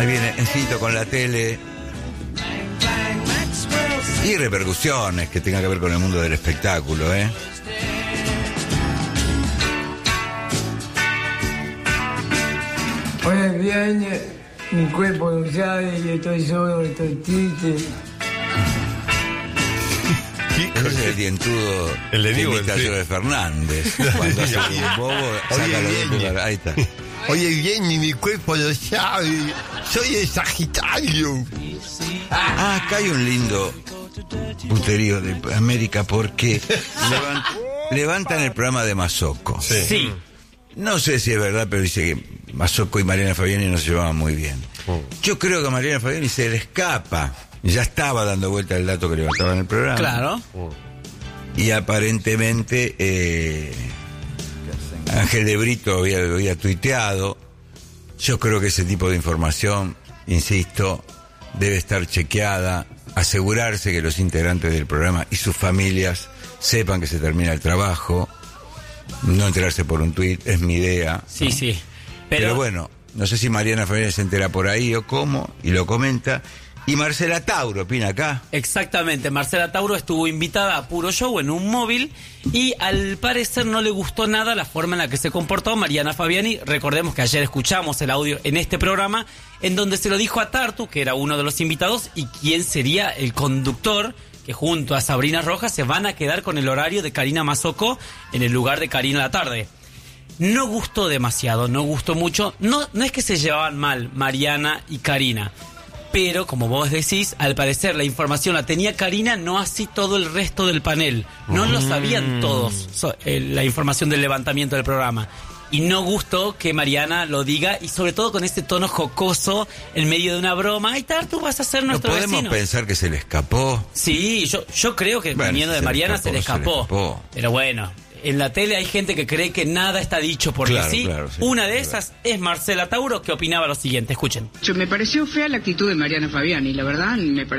Ahí viene Encito con la tele. Y repercusiones que tengan que ver con el mundo del espectáculo, ¿eh? Hoy es viernes, mi cuerpo lo sabe, yo estoy solo, estoy triste. Ese es el dientudo el de que Diego, imita a sí. Joe Fernández. Cuando hace un bobo, saca los dientes. Ahí está. Oye, bien, y mi cuerpo lo sabe. Soy el Sagitario. Acá hay un lindo puterío de América porque levantan el programa de Mazzocco. Sí. No sé si es verdad, pero dice que Mazzocco y Mariana Fabiani no se llevaban muy bien. Yo creo que a Mariana Fabiani se le escapa. Ya estaba dando vuelta el dato que levantaba en el programa. Claro. Y aparentemente Ángel de Brito había tuiteado. Yo creo que ese tipo de información, insisto, debe estar chequeada, asegurarse que los integrantes del programa y sus familias sepan que se termina el trabajo, no enterarse por un tuit, es mi idea. Sí, ¿no? sí. Pero bueno, no sé si Mariana Fabiani se entera por ahí o cómo, y lo comenta. Y Marcela Tauro opina acá. Exactamente, Marcela Tauro estuvo invitada a Puro Show en un móvil y al parecer no le gustó nada la forma en la que se comportó Mariana Fabiani. Recordemos que ayer escuchamos el audio en este programa en donde se lo dijo a Tartu, que era uno de los invitados, y quién sería el conductor, que junto a Sabrina Rojas se van a quedar con el horario de Karina Mazzocco en el lugar de Karina a la tarde. No gustó demasiado, no gustó mucho. No es que se llevaban mal Mariana y Karina, pero, como vos decís, al parecer la información la tenía Karina, no así todo el resto del panel. No lo sabían todos, la información del levantamiento del programa. Y no gustó que Mariana lo diga, y sobre todo con ese tono jocoso en medio de una broma. ¡Ay, Tartu, vas a ser nuestro vecino! ¿No podemos pensar que se le escapó? Sí, yo creo que viniendo de Mariana se le escapó. Pero bueno, en la tele hay gente que cree que nada está dicho porque Claro, sí. claro, sí. Una de esas es Marcela Tauro, que opinaba lo siguiente. Escuchen. Me pareció fea la actitud de Mariana Fabiani, la verdad,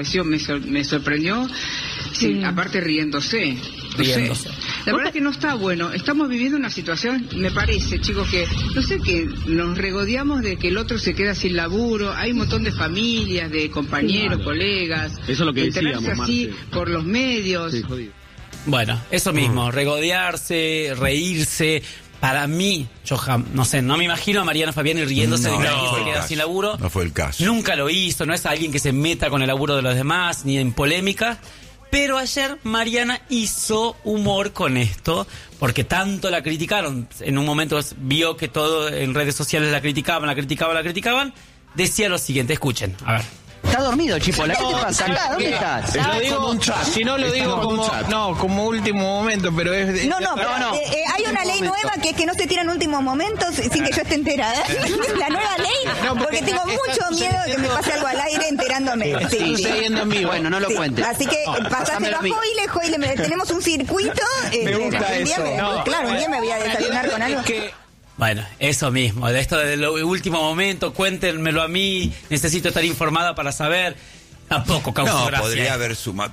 me sorprendió, sí, aparte riéndose. Riéndose. La verdad que no está bueno. Estamos viviendo una situación, me parece, chicos, que no sé, que nos regodeamos de que el otro se queda sin laburo. Hay un montón de familias, de compañeros, colegas. Eso es lo que enterarse decíamos, así Marce. por los medios. Sí, jodido. Bueno, eso mismo, regodearse, reírse. Para mí, yo no sé, no me imagino a Mariana Fabiani riéndose de que alguien se queda sin laburo. No fue el caso. Nunca lo hizo, no es alguien que se meta con el laburo de los demás, ni en polémica. Pero ayer Mariana hizo humor con esto, porque tanto la criticaron. En un momento vio que todo en redes sociales la criticaban. Decía lo siguiente, escuchen, a ver. Está dormido, Chipola. ¿Qué te pasa? Acá, ¿dónde estás? Lo digo, si no lo digo como último momento, pero es... No. Hay una ley nueva que es que no se tiran últimos momentos sin que yo esté enterada. La nueva ley, porque tengo mucho miedo de que me pase algo al aire enterándome. Sí. Bueno, no lo cuentes. Así que pasáselo a Joile, tenemos un circuito. Me gusta eso. Claro, un día me voy a desayunar con algo. Bueno, eso mismo, de esto del último momento, cuéntenmelo a mí, necesito estar informada para saber. Tampoco causó gracia. Podría haber sumado.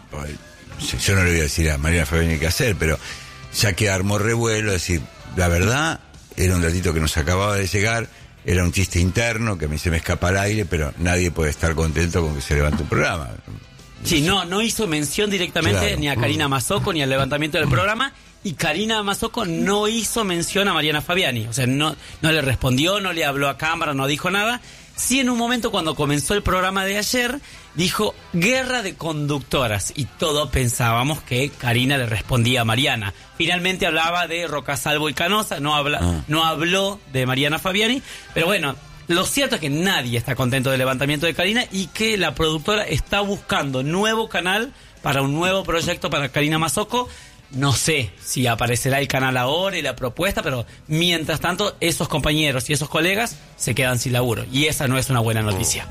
Yo no le voy a decir a Mariana Fabiani qué hacer, pero ya que armó revuelo, decir, la verdad, era un datito que nos acababa de llegar, era un chiste interno que a mí se me escapa al aire, pero nadie puede estar contento con que se levante un programa. Sí, no hizo mención directamente ni a Karina Mazzocco ni al levantamiento del programa. Y Karina Mazzocco no hizo mención a Mariana Fabiani. O sea, no le respondió, no le habló a cámara, no dijo nada. Sí, en un momento cuando comenzó el programa de ayer, dijo guerra de conductoras. Y todos pensábamos que Karina le respondía a Mariana. Finalmente hablaba de Rocasalvo y Canosa, no habló de Mariana Fabiani. Pero bueno, lo cierto es que nadie está contento del levantamiento de Karina y que la productora está buscando nuevo canal para un nuevo proyecto para Karina Mazzocco. No sé si aparecerá el canal ahora y la propuesta, pero mientras tanto esos compañeros y esos colegas se quedan sin laburo. Y esa no es una buena noticia.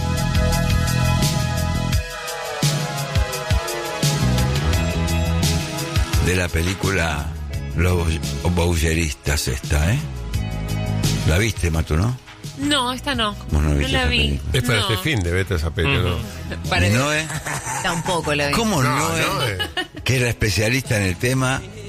De la película Los Boucheristas esta, ¿eh? ¿La viste, Matu, no? No, esta no. ¿Cómo no No viste la esa vi. película? Es para este fin de vete esa película, ¿no? ¿Y Noé? Tampoco la vi. ¿Cómo Noé? Que era especialista en el tema,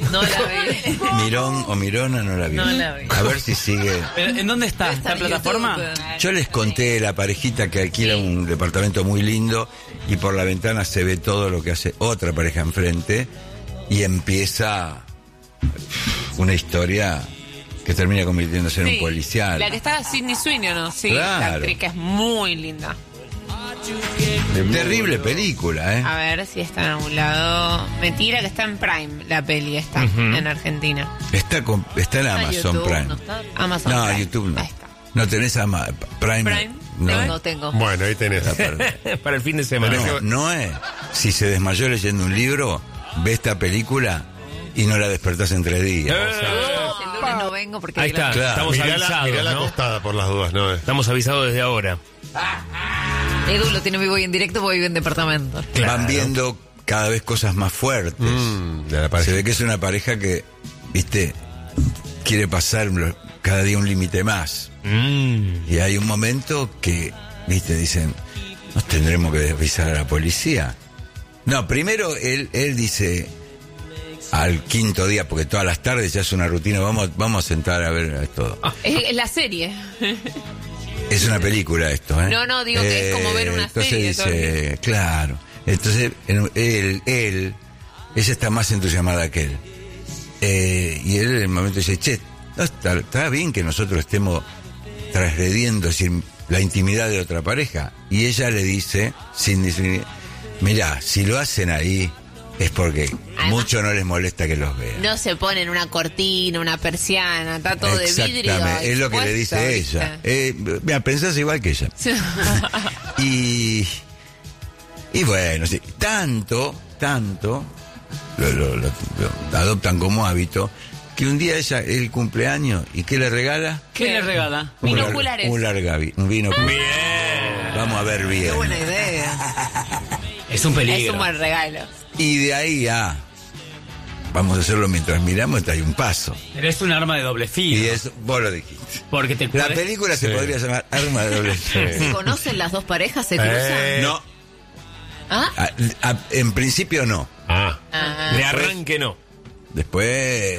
No la vi. Mirón o Mirona no la vi. No la vi. A ver si sigue. ¿Pero en dónde está? ¿Está en plataforma? Yo les conté la parejita que alquila un departamento muy lindo y por la ventana se ve todo lo que hace otra pareja enfrente y empieza una historia que termina convirtiéndose en un policial. La que está Sydney Sweeney, ¿no? Sí, Claro. la actriz que es muy linda. Terrible película, ¿eh? A ver si está en algún lado. Mentira que está en Prime, la peli está en Argentina. Está en Amazon YouTube, Prime. ¿no está? Amazon No, Prime. YouTube no. Ahí está. No tenés Prime. Prime. No tengo. Bueno, ahí tenés. Para el fin de semana. No es. Si se desmayó leyendo un libro, ve esta película y no la despertás en 3 días. El lunes no vengo porque... Ahí está, Claro. estamos avisados, Mirá la ¿no? acostada por las dudas, ¿no? Estamos avisados desde ahora. Edu lo tiene vivo y en directo porque vive en departamento. Van viendo cada vez cosas más fuertes. De la pareja. Se ve que es una pareja que, viste, quiere pasar cada día un límite más. Y hay un momento que, viste, dicen, nos tendremos que avisar a la policía. No, primero él dice, al 5.º día, porque todas las tardes ya es una rutina, vamos a sentar a ver todo. Es la serie. Es una película esto, ¿eh? No, digo que es como ver una serie todo el Entonces dice, claro. Entonces, ella está más entusiasmada que él. Y él en el momento dice, che, no, está bien que nosotros estemos transgrediendo, es decir, la intimidad de otra pareja. Y ella le dice, sin decir, mirá, si lo hacen ahí, es porque Además, mucho no les molesta que los vean. No se ponen una cortina, una persiana, está todo de vidrio. Exactamente, es lo que le dice ella. Mira, pensás igual que ella. Y bueno, sí, tanto lo adoptan como hábito que un día el cumpleaños, ¿y qué le regala? ¿Qué le regala? Binoculares. Un vino. Bien. Vamos a ver bien. Qué buena idea. Es un peligro. Es un buen regalo. Y de ahí vamos a hacerlo mientras miramos, hay un paso. Pero es un arma de doble filo. Y eso, vos lo dijiste. Porque te La puede- película se podría llamar Arma de doble filo. ¿Se conocen las dos parejas? ¿Se cruzan? No, ¿Ah? en principio no. De arranque no. Después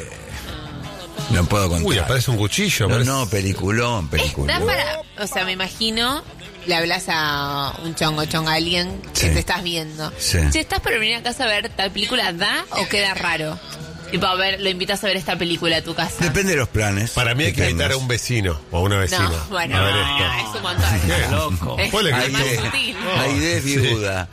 no puedo contar. Uy, aparece un cuchillo. No, peliculón. Da para... O sea, me imagino... Le hablas a un chongo, a alguien que Sí. te estás viendo. Sí. Si estás por venir a casa a ver tal película, ¿da o queda raro? Tipo, a ver, lo invitas a ver esta película a tu casa. Depende de los planes. Para mí hay que invitar a un vecino o a una vecina. No, bueno, a ver es esto. un montón. ¿Qué? Loco. Es Ponle que- más sutil. Aide es viuda.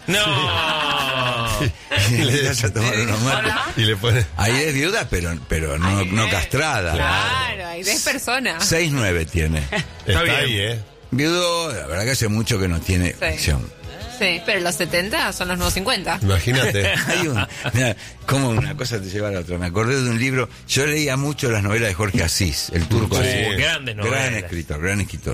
No. Y le das a tomar unos mates. Y le pone... Aide es viuda, pero no castrada. Claro, hay 10 personas. 6'9" tiene. Está bien. ahí, ¿eh? Viudo, la verdad que hace mucho que no tiene Sí. acción. Sí, pero los 70 son los nuevos 50. Imagínate. Hay mirá, como una cosa te lleva a la otra. Me acordé de un libro. Yo leía mucho las novelas de Jorge Asís, el turco Sí, Asís. grandes novelas. Gran escritor.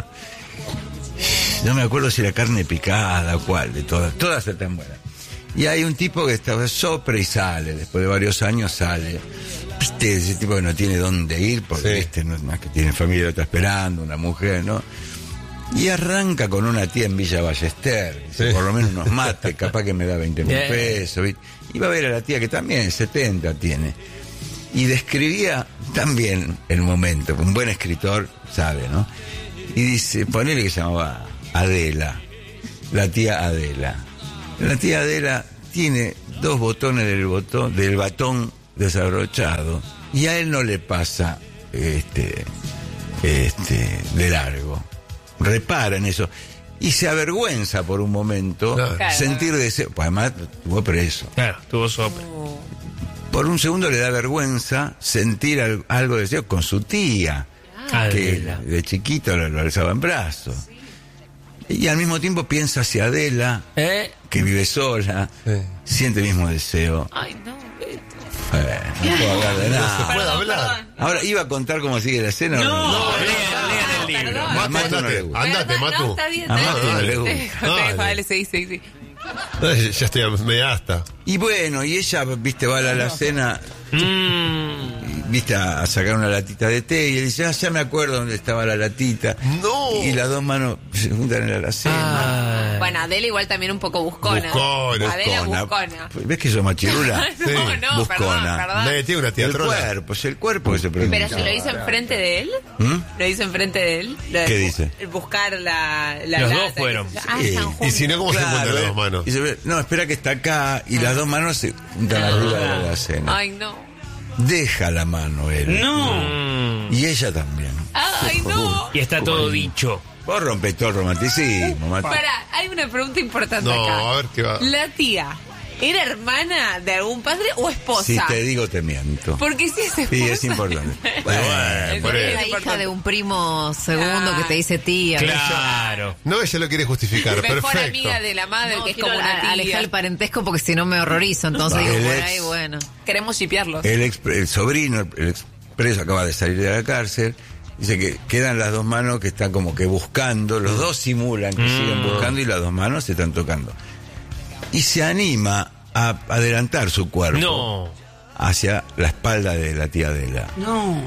No me acuerdo si era Carne Picada o cuál, de todas están buenas. Y hay un tipo que estaba sopra y sale, después de varios años sale. Viste, ese tipo que no tiene dónde ir, porque Sí. viste, no es más que tiene familia que está esperando, una mujer, ¿no? Y arranca con una tía en Villa Ballester, dice, Sí. por lo menos nos mate, capaz que me da 20.000 Bien. pesos. ¿viste? Y va a ver a la tía que también 70 tiene. Y describía también el momento, un buen escritor sabe, ¿no? Y dice, ponele que se llamaba Adela, la tía Adela. La tía Adela tiene 2 botones del batón desabrochado y a él no le pasa de largo. Repara en eso. Y se avergüenza por un momento Claro. sentir deseo. Pues además estuvo preso. Claro, tuvo sopre. Por un segundo le da vergüenza sentir algo de deseo con su tía, que Adela. de chiquito lo alzaba en brazos. Y al mismo tiempo piensa hacia Adela, que vive sola, siente el mismo deseo. Ay, no, Beto. No puedo hablar de nada. No se puede hablar. Perdón. Ahora, ¿iba a contar cómo sigue la escena? Lean el libro. A Matu no le gusta. Andate, Perdón, Matu. No, está bien. A está Matu bien. no le gusta. Dale. Dale, sí. Ya estoy media hasta. Y bueno, y ella, viste, va a la alacena, viste, a sacar una latita de té, y él dice, ya me acuerdo dónde estaba la latita. No. Y las dos manos se juntan en la alacena. Bueno, Adele igual también un poco buscona. Adele buscona. ¿Ves que sos machirula? No, perdón. Tiene una tía el cuerpo que se prende. Pero si lo hizo enfrente de él, lo hizo enfrente de él. ¿Qué dice? Buscar la Los dos fueron. Y si no, ¿cómo se juntan las dos manos? Y no, espera que está acá y las dos manos se juntan arriba de la cena. Ay, no. Deja la mano él. No. Y ella también. Ay, no. Y está todo dicho. Vos rompes todo el romanticismo, Mati. Pará, hay una pregunta importante No, acá. a ver qué va. ¿La tía era hermana de algún padre o esposa? Si te digo, te miento. Porque si es esposa. Sí, es importante. Bueno, por Es eso. la hija de un primo segundo que te dice tía. Claro. No, ella lo quiere justificar, Mejor perfecto. amiga de la madre, No, que es quiero como una tía. alejar el parentesco porque si no me horrorizo. Entonces digo, por ahí, bueno. Queremos shipearlos. El sobrino, el expreso, acaba de salir de la cárcel. Dice que quedan las dos manos que están como que buscando. Los dos simulan que siguen buscando y las dos manos se están tocando. Y se anima a adelantar su cuerpo hacia la espalda de la tía Adela. No.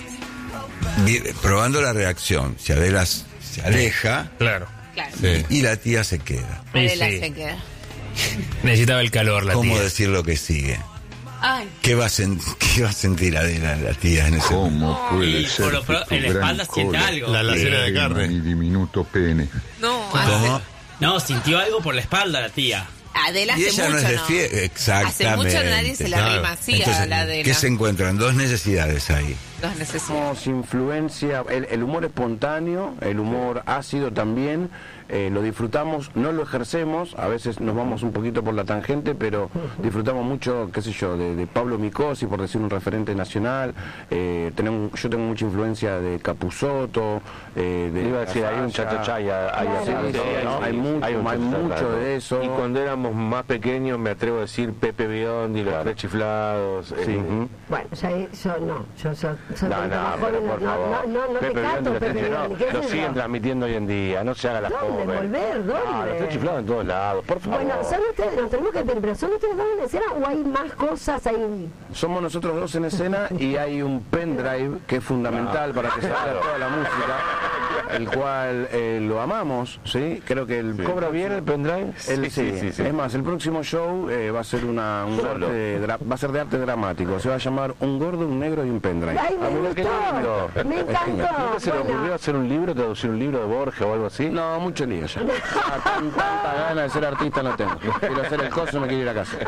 Probando la reacción. Si Adela se aleja, Claro. y la tía se queda. Adela se queda. Necesitaba el calor la ¿Cómo tía. decir lo que sigue? Ay. ¿Qué va a sentir Adela, la tía, en ese momento? ¿Cómo puede Y ser en la espalda siente algo. La cena de carne. Mi diminuto pene. No, ¿Cómo? No, sintió algo por la espalda la tía. Adela Y hace ella no mucho, es de ¿no? fiesta. Exactamente. Hace mucho nadie se la rima así Entonces, a la Adela. ¿qué se encuentran? Dos necesidades ahí. Dos necesidades. Tenemos influencia, el humor espontáneo, el humor ácido también, lo disfrutamos, no lo ejercemos, a veces nos vamos un poquito por la tangente, pero disfrutamos mucho, qué sé yo, de Pablo Micosi, por decir un referente nacional, yo tengo mucha influencia de Capusotto, Iba a decir, hay un cha-cha-cha, hay mucho de eso. Y cuando éramos más pequeños, me atrevo a decir Pepe Biondi, los Tres Chiflados. Bueno, ya eso no, yo pero por favor. no te Pepe canto, Biondi, Pepe Biondi, ¿qué lo es siguen eso? transmitiendo hoy en día, no se haga la ¿Dónde? joven. ¿Volver? ¿Dónde? Los Tres Chiflados en todos lados, por favor. Bueno, ¿son ustedes, nos tenemos que ver, pero son ustedes dos en escena o hay más cosas ahí? Somos nosotros dos en escena y hay un pendrive que es fundamental para que se haga toda la música, el cual lo amamos, ¿sí? Creo que ¿Cobra bien el pendrive? Sí. Es más, el próximo show va a ser va a ser de arte dramático, se va a llamar Un gordo, un negro y un pendrive. ¡Ay, me gustó! ¡Me encantó! ¿Nunca se le ocurrió hacer un libro, traducir un libro de Borges o algo así? No, mucho lío ya. Tanta gana de ser artista no tengo. Quiero hacer el coso, me quiero ir a casa.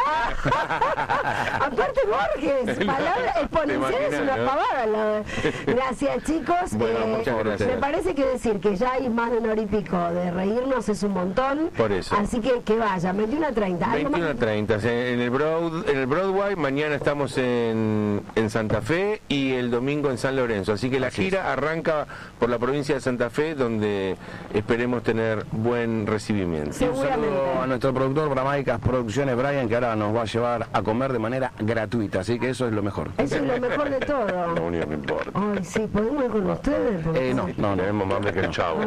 Aparte Borges, palabra exponencial es una pavada. Gracias, chicos. Bueno, muchas gracias. Me parece que decir que ya hay más de una hora y pico de reírnos es un montón. Por eso. Así que vaya, 21:30. 21:30. En el Broadway, mañana estamos en Santa Fe y el domingo en San Lorenzo. Así que la gira arranca por la provincia de Santa Fe, donde esperemos tener buen recibimiento. Un saludo a nuestro productor Bramaicas Producciones, Brian, que ahora nos va a llevar a comer de manera gratuita. Así que eso es lo mejor. Eso es lo mejor de todo. Lo único que importa. Ay, sí, ¿podemos ir con ustedes? No. Tenemos más hambre que el chavo.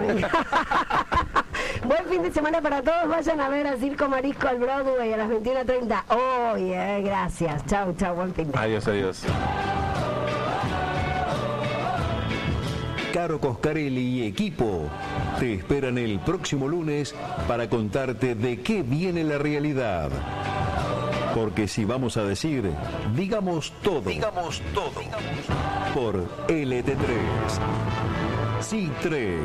Buen fin de semana para todos. Vayan a ver a Circo Marisco al Broadway a las 21:30 hoy. Gracias. Chau, buen fin de semana. Adiós. Caro Coscarelli y equipo te esperan el próximo lunes para contarte de qué viene la realidad. Porque si vamos a decir, digamos todo. Por LT3. Sí 3.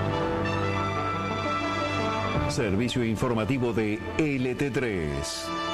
Servicio informativo de LT3.